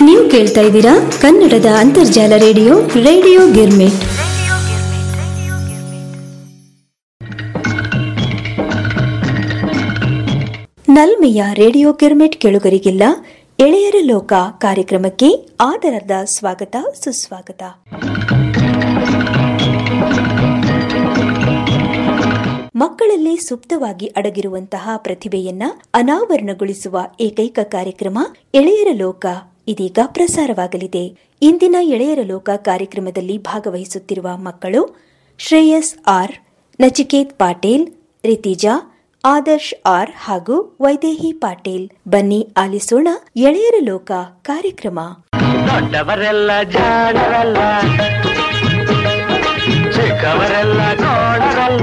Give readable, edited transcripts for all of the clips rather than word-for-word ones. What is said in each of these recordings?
ನೀವು ಕೇಳ್ತಾ ಇದ್ದೀರಾ ಕನ್ನಡದ ಅಂತರ್ಜಾಲ radio radio girmit. ನಲ್ಮೆಯ radio girmit ಕೇಳುಗರಿಗೆಲ್ಲ ಎಳೆಯರ ಲೋಕ ಕಾರ್ಯಕ್ರಮಕ್ಕೆ ಆದರದ ಸ್ವಾಗತ ಸುಸ್ವಾಗತ. ಮಕ್ಕಳಲ್ಲಿ ಸುಪ್ತವಾಗಿ ಅಡಗಿರುವಂತಹ ಪ್ರತಿಭೆಯನ್ನ ಅನಾವರಣಗೊಳಿಸುವ ಏಕೈಕ ಕಾರ್ಯಕ್ರಮ ಎಳೆಯರ ಲೋಕ ಇದೀಗ ಪ್ರಸಾರವಾಗಲಿದೆ. ಇಂದಿನ ಎಳೆಯರ ಲೋಕ ಕಾರ್ಯಕ್ರಮದಲ್ಲಿ ಭಾಗವಹಿಸುತ್ತಿರುವ ಮಕ್ಕಳು ಶ್ರೇಯಸ್ ಆರ್, ನಚಿಕೇತ್ ಪಾಟೀಲ್, ರಿತಿಜಾ, ಆದರ್ಶ್ ಆರ್ ಹಾಗೂ ವೈದೇಹಿ ಪಾಟೀಲ್. ಬನ್ನಿ ಆಲಿಸೋಣ ಎಳೆಯರ ಲೋಕ ಕಾರ್ಯಕ್ರಮ. ದೊಡ್ಡವರೆಲ್ಲ ಜಾಣರಲ್ಲ, ಚಿಕ್ಕವರೆಲ್ಲ ನೋಡರಲ್ಲ.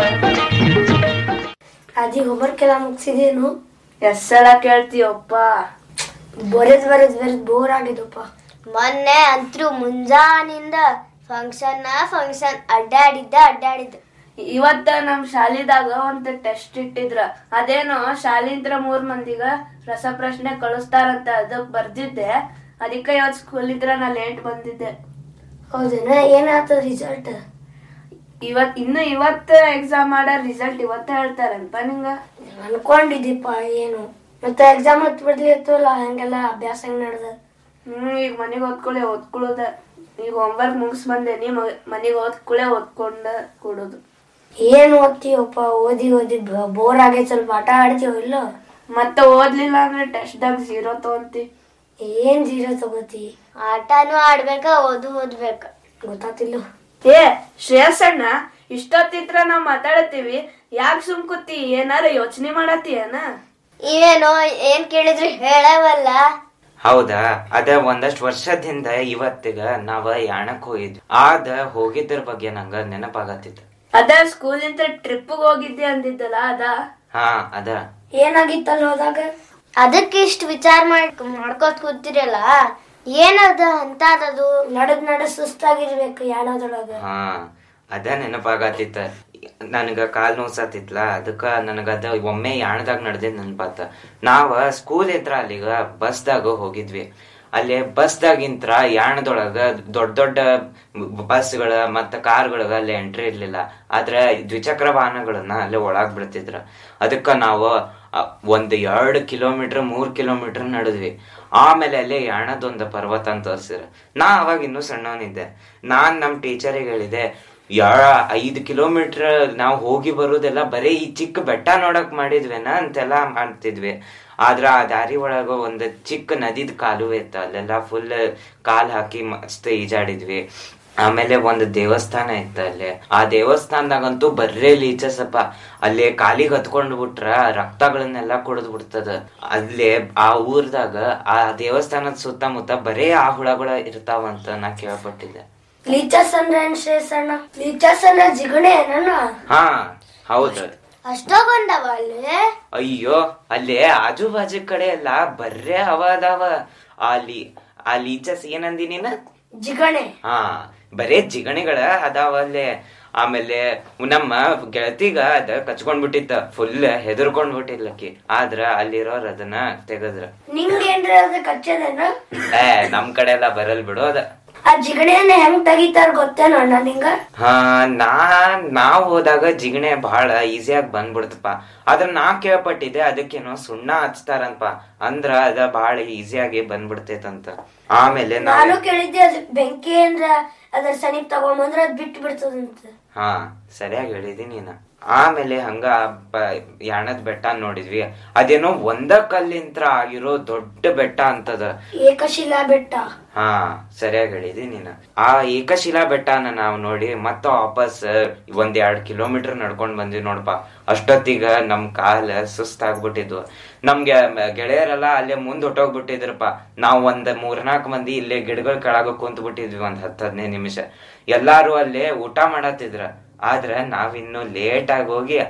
ಅಜ್ಜಿ ಹೋಮ್ವರ್ಕ್ ಎಲ್ಲ ಮುಗಿಸಿದೇನು? ಎಷ್ಟ್ ಸಲ ಕೇಳ್ತೀಯಪ್ಪ? ಬರೆದ್ ಬೋರ್ ಆಗಿದಪ್ಪ. ಮೊನ್ನೆ ಅಂತೂ ಮುಂಜಾನಿಂದ ಫಂಕ್ಷನ್ ಅಡ್ಡಾಡಿದ್ದ. ಇವತ್ತ ನಮ್ ಶಾಲಿದಾಗ ಒಂದ್ ಟೆಸ್ಟ್ ಇಟ್ಟಿದ್ರ. ಅದೇನೋ ಶಾಲಿಂತ್ರ 3 ಮಂದಿಗ ರಸಪ್ರಶ್ನೆ ಕಳಿಸ್ತಾರಂತ ಅದಕ್ ಬರ್ದಿದ್ದೆ. ಅದಕ್ಕೆ ಇವತ್ ಸ್ಕೂಲ್ ಇದ್ರ ನಾ ಲೇಟ್ ಬಂದಿದ್ದೆ. ಹೌದೇನ? ಏನಾಗ್ತದ ರಿಸಲ್ಟ್? ಇವತ್ತ ಎಕ್ಸಾಮ್ ಮಾಡೋ ರಿಸಲ್ಟ್ ಇವತ್ತ ಹೇಳ್ತಾರಲ್ಪ ನಿಂಗ? ಅನ್ಕೊಂಡಿದ್ದೀಪ ಏನು ಮತ್ತೆ ಎಕ್ಸಾಮ್ ಹತ್ ಬಿಡ್ಲಿತ್ತಲ್ಲ, ಹಂಗೆಲ್ಲ ಅಭ್ಯಾಸ ಹೆಂಗ್ ನಡ್ದ? ಈಗ ಮನೆಗ್ ಓದ್ಕೊಳ್ಳೋದ. ಈಗ ಹೋಮ್ವರ್ಕ್ ಮುಗಿಸ್ ಬಂದೇನಿ, ಮನೆಗ್ ಓದ್ಕೊಂಡ ಕೊಡೋದು. ಏನ್ ಓದ್ತೀವಪ್ಪ? ಓದಿ ಬೋರ್ ಆಗೈತ್, ಸ್ವಲ್ಪ ಆಟ ಆಡ್ತೀವ ಇಲ್ಲ? ಮತ್ತೆ ಓದ್ಲಿಲ್ಲ ಅಂದ್ರೆ ಟೆಸ್ಟ್ ದಾಗ 0 ತಗೊಂತಿ. ಏನ್ 0 ತಗೋತಿ? ಆಟನೂ ಆಡ್ಬೇಕ, ಓದ್ಬೇಕ. ಗೊತ್ತಾತಿಲ್ಲ. ಏ ಶ್ರೇಯಸಣ್ಣ, ಇಷ್ಟೊತ್ತಿತ್ರ ನಾವ್ ಮಾತಾಡತ್ತೀವಿ, ಯಾಕೆ ಸುಮ್ಕುತ್ತಿ? ಏನಾರ ಯೋಚನೆ ಮಾಡತ್ತೀಯನ? ಇವೇನೋ ಏನ್ ಕೇಳಿದ್ರು ಹೇಳವಲ್ಲ. ಹೌದಾ? ಅದ ಒಂದಷ್ಟು ವರ್ಷದಿಂದ ಇವತ್ತಿಗ ನಾವ ಯಾಣಕ್ ಹೋಗಿದ್ವಿ. ಹೋಗಿದ್ರ ಬಗ್ಗೆ ನಂಗ ನೆನಪಾಗತ್ತಿತ್ತು. ಅದ ಸ್ಕೂಲ್ ಇಂದ ಟ್ರಿಪ್ ಹೋಗಿದ್ದೆ ಅಂದಿದ್ದಲ್ಲ ಅದ? ಹಾ ಅದ. ಏನಾಗಿತ್ತಲ್ಲ ಹೋದಾಗ? ಅದಕ್ಕೆ ಇಷ್ಟು ವಿಚಾರ ಮಾಡ್ಕೋತ ಕೂತಿರಲ್ಲ, ಏನದ ಅಂತ? ಅದದು ನಡದ್ ಸುಸ್ತಾಗಿರ್ಬೇಕು ಯಾಣದೊಳಗ. ಹಾ ಅದ ನೆನಪಾಗತ್ತಿತ್ತ. ನನ್ಗ ಕಾಲ್ ನೋಸತ್ತಿತ್ಲ, ಅದಕ್ಕ ನನಗದ ಒಮ್ಮೆ ಯಾಣದಾಗ ನಡ್ದಿದ್ ನೆನಪಾತ. ನಾವ ಸ್ಕೂಲ್ ಇದ್ರ ಅಲ್ಲಿಗ ಬಸ್ದಾಗ ಹೋಗಿದ್ವಿ. ಅಲ್ಲಿ ಬಸ್ದಾಗಿಂತ್ರ ಯಾಣದೊಳಗ ದೊಡ್ಡ ಬಸ್ಗಳ ಮತ್ತ ಕಾರ್ಗಳಗ ಅಲ್ಲಿ ಎಂಟ್ರಿ ಇರ್ಲಿಲ್ಲ. ಆದ್ರ ದ್ವಿಚಕ್ರ ವಾಹನಗಳನ್ನ ಅಲ್ಲಿ ಒಳಗ್ ಬಿಡ್ತಿದ್ರ. ಅದಕ್ಕ ನಾವು 1-2 ಕಿಲೋಮೀಟರ್ 3 ಕಿಲೋಮೀಟರ್ ನಡೆದ್ವಿ. ಆಮೇಲೆ ಅಲ್ಲಿ ಯಾಣದೊಂದು ಪರ್ವತ ಅಂತ ತೋರ್ಸಿರ. ನಾ ಅವಾಗ ಇನ್ನೂ ಸಣ್ಣವನಿದ್ದೆ. ನಾನ್ ನಮ್ ಟೀಚರಿಗೆ ಹೇಳಿದೆ, 5 ಕಿಲೋಮೀಟರ್ ನಾವು ಹೋಗಿ ಬರುದೆಲ್ಲ ಬರೀ ಈ ಚಿಕ್ಕ ಬೆಟ್ಟ ನೋಡಕ್ ಮಾಡಿದ್ವೇನ ಅಂತೆಲ್ಲಾ ಮಾಡ್ತಿದ್ವಿ. ಆದ್ರ ಆ ದಾರಿ ಒಳಗ ಒಂದ್ ಚಿಕ್ಕ ನದಿದ್ ಕಾಲುವೆ ಇತ್ತು. ಅಲ್ಲೆಲ್ಲ ಫುಲ್ ಕಾಲ್ ಹಾಕಿ ಮಸ್ತ್ ಈಜಾಡಿದ್ವಿ. ಆಮೇಲೆ ಒಂದು ದೇವಸ್ಥಾನ ಇತ್ತ ಅಲ್ಲಿ. ಆ ದೇವಸ್ಥಾನದಾಗಂತೂ ಬರ್ರೇ ಲೀಚಸಪ್ಪ. ಅಲ್ಲಿ ಕಾಲಿಗೆ ಹತ್ಕೊಂಡ್ ಬಿಟ್ರ ರಕ್ತಗಳನ್ನೆಲ್ಲ ಕುಡಿದ್ ಬಿಡ್ತದ. ಅಲ್ಲೇ ಆ ಊರ್ದಾಗ ಆ ದೇವಸ್ಥಾನದ ಸುತ್ತಮುತ್ತ ಬರೇ ಆ ಹುಳಗಳ ಇರ್ತಾವಂತ ನಾ ಕೇಳ್ಪಟ್ಟಿದ್ದೆ. ಲೀಚಸ್ ಅಂದ್ರೆ ಶ್ರೇಯಸಣ್ಣ? ಲೀಚಸ್ ಅಂದ್ರೆ ಜಿಗಣೆ ನನ್ನ? ಹಾ ಹೌದು. ಅಷ್ಟೊಂದವ ಅಲ್ಲಿ? ಅಯ್ಯೋ, ಅಲ್ಲೇ ಆಜು ಬಾಜು ಕಡೆ ಎಲ್ಲ ಬರ್ರೇ ಅದಾವ. ಆ ಲೀಚಸ್ ಏನಂದಿ ನೀನ? ಜಿಗಣೆ. ಹಾ, ಬರೇ ಜಿಗಣಿಗಳ ಅದಾವ ಅಲ್ಲೇ. ಆಮೇಲೆ ನಮ್ಮ ಗೆಳತಿಗ ಅದ ಕಚ್ಕೊಂಡ್ಬಿಟ್ಟಿತ್ತ. ಫುಲ್ ಹೆದರ್ಕೊಂಡ್ಬಿಟ್ಟಿಲ್ಲಕಿ. ಆದ್ರ ಅಲ್ಲಿರೋರ್ ಅದನ್ನ ತೆಗದ್ರ. ನಿಂಗೇನ್ರ ಅದ ಕಚ್ಚದೇನ? ನಮ್ ಕಡೆ ಎಲ್ಲ ಬರಲ್ ಬಿಡು ಅದ. ಆ ಜಿಗಣೆಯನ್ನ ಹೆಂಗ್ ತೆಗಿತಾರ ಗೊತ್ತೇನೋ ಅಣ್ಣ ನಿಂಗ? ಹಾ, ನಾವ್ ಹೋದಾಗ ಜಿಗಣೆ ಬಹಳ ಈಸಿಯಾಗಿ ಬಂದ್ಬಿಡ್ತಪ್ಪ. ಆದ್ರ ನಾ ಕೇಳ್ಪಟ್ಟಿದ್ದೆ ಅದಕ್ಕೇನೋ ಸುಣ್ಣ ಹಚ್ತಾರಂತ. ಅಂದ್ರ ಅದ ಬಹಳ ಈಸಿಯಾಗಿ ಬಂದ್ಬಿಡ್ತೈತಂತ. ಆಮೇಲೆ ನಾನು ಕೇಳಿದ್ದೆ, ಅದ್ ಬೆಂಕಿ ಅಂದ್ರ ಅದ್ರ ಸನಿಪ್ ತಗೊಂಬಂದ್ರ ಅದ್ ಬಿಟ್ಟು ಬಿಡ್ತದಂತ. ಹಾ, ಸರಿಯಾಗಿ ಹೇಳಿದಿ ನೀನ. ಆಮೇಲೆ ಹಂಗ ಯಾಣದ್ ಬೆಟ್ಟ ನೋಡಿದ್ವಿ. ಅದೇನೋ ಒಂದ ಕಲ್ಲಿಂತ್ರ ಆಗಿರೋ ದೊಡ್ಡ ಬೆಟ್ಟ ಅಂತದ, ಏಕಶಿಲಾ ಬೆಟ್ಟ. ಹಾ, ಸರಿಯಾಗಿ ಹೇಳಿದಿ ನೀನ. ಆ ಏಕಶಿಲಾ ಬೆಟ್ಟನ ನಾವ್ ನೋಡಿ ಮತ್ತ ವಾಪಸ್ 1-2 ಕಿಲೋಮೀಟರ್ ನಡ್ಕೊಂಡ್ ಬಂದ್ವಿ ನೋಡಪ್ಪ. ಅಷ್ಟೊತ್ತಿಗ ನಮ್ ಕಾಲ ಸುಸ್ತಾಗ್ಬಿಟ್ಟಿದ್ವು. ನಮ್ಗೆ ಗೆಳೆಯರೆಲ್ಲ ಅಲ್ಲೇ ಮುಂದ್ ಹೊಟ್ಟೋಗ್ಬಿಟ್ಟಿದ್ರಪ್ಪ. ನಾವ್ 3-4 ಮಂದಿ ಇಲ್ಲೇ ಗಿಡಗಳ ಕೆಳಗ ಕುಂತ್ ಬಿಟ್ಟಿದ್ವಿ 10-15 ನಿಮಿಷ. ಎಲ್ಲಾರು ಅಲ್ಲೇ ಊಟ ಮಾಡತ್ತಿದ್ರ. ಆದ್ರ ನಾವಿನ್ನು ಲೇಟ್ ಆಗಿ ಹೋಗಿ